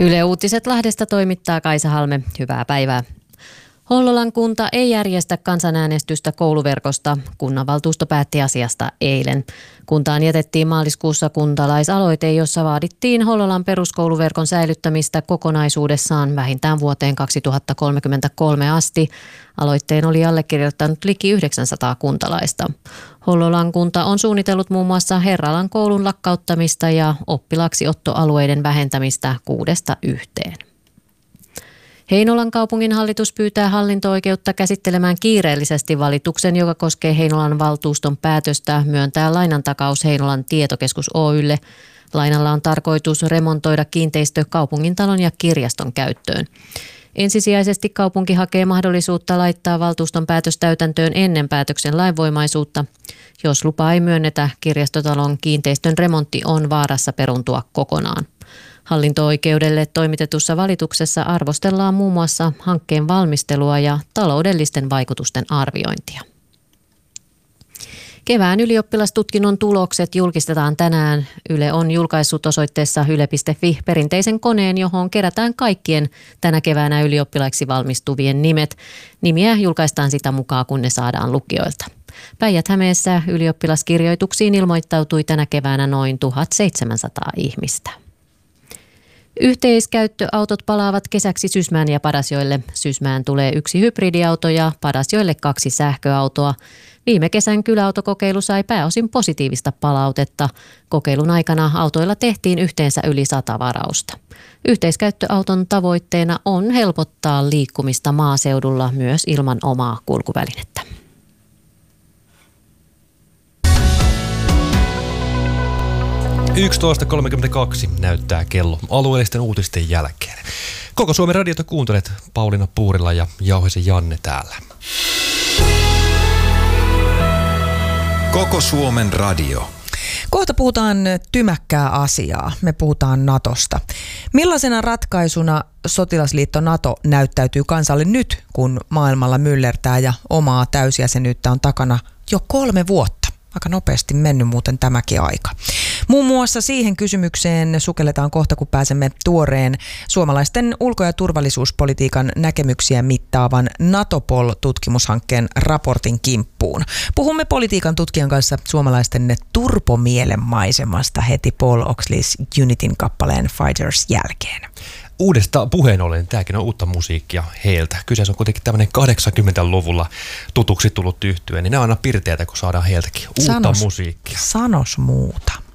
Yle Uutiset Lahdesta toimittaa Kaisa Halme. Hyvää päivää. Hollolan kunta ei järjestä kansanäänestystä kouluverkosta. Kunnanvaltuusto päätti asiasta eilen. Kuntaan jätettiin maaliskuussa kuntalaisaloite, jossa vaadittiin Hollolan peruskouluverkon säilyttämistä kokonaisuudessaan vähintään vuoteen 2033 asti. Aloitteen oli allekirjoittanut liki 900 kuntalaista. Hollolan kunta on suunnitellut muun muassa Herralan koulun lakkauttamista ja oppilaaksiottoalueiden vähentämistä 6-1. Heinolan kaupungin hallitus pyytää hallinto-oikeutta käsittelemään kiireellisesti valituksen, joka koskee Heinolan valtuuston päätöstä myöntää lainantakaus Heinolan tietokeskus Oy:lle. Lainalla on tarkoitus remontoida kiinteistö kaupungintalon ja kirjaston käyttöön. Ensisijaisesti kaupunki hakee mahdollisuutta laittaa valtuuston päätös täytäntöön ennen päätöksen lainvoimaisuutta. Jos lupa ei myönnetä, kirjastotalon kiinteistön remontti on vaarassa peruntua kokonaan. Hallinto-oikeudelle toimitetussa valituksessa arvostellaan muun muassa hankkeen valmistelua ja taloudellisten vaikutusten arviointia. Kevään ylioppilastutkinnon tulokset julkistetaan tänään. Yle on julkaissut osoitteessa yle.fi perinteisen koneen, johon kerätään kaikkien tänä keväänä ylioppilaiksi valmistuvien nimet. Nimiä julkaistaan sitä mukaan, kun ne saadaan lukijoilta. Päijät-Hämeessä ylioppilaskirjoituksiin ilmoittautui tänä keväänä noin 1700 ihmistä. Yhteiskäyttöautot palaavat kesäksi Sysmään ja Padasjoelle. Sysmään tulee 1 hybridiauto ja Padasjoelle 2 sähköautoa. Viime kesän kyläautokokeilu sai pääosin positiivista palautetta. Kokeilun aikana autoilla tehtiin yhteensä yli 100 varausta. Yhteiskäyttöauton tavoitteena on helpottaa liikkumista maaseudulla myös ilman omaa kulkuvälinettä. .32 näyttää kello alueellisten uutisten jälkeen. Koko Suomen radiota kuuntelet, Pauliina Puurila ja Jauhisen Janne täällä. Koko Suomen radio. Kohta puhutaan tymäkkää asiaa. Me puhutaan Natosta. Millaisena ratkaisuna sotilasliitto Nato näyttäytyy kansalle nyt, kun maailmalla myllertää ja omaa täysjäsenyyttä on takana jo 3 vuotta? Aika nopeasti mennyt muuten tämäkin aika. Muun muassa siihen kysymykseen sukelletaan kohta, kun pääsemme tuoreen suomalaisten ulko- ja turvallisuuspolitiikan näkemyksiä mittaavan Natopol-tutkimushankkeen raportin kimppuun. Puhumme politiikan tutkijan kanssa suomalaisten turpomielenmaisemasta heti Paul Oxleys Unityn kappaleen Fighters jälkeen. Uudesta puheen ollen, tämäkin on uutta musiikkia heiltä. Kyseessä on kuitenkin tämmöinen 80-luvulla tutuksi tullut yhtye, niin ne on aina pirteitä, kun saadaan heiltäkin uutta musiikkia. Sanos muuta.